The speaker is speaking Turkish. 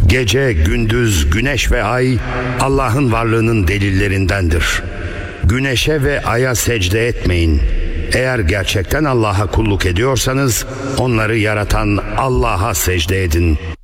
Gece, gündüz, güneş ve ay Allah'ın varlığının delillerindendir. Güneşe ve aya secde etmeyin. Eğer gerçekten Allah'a kulluk ediyorsanız onları yaratan Allah'a secde edin.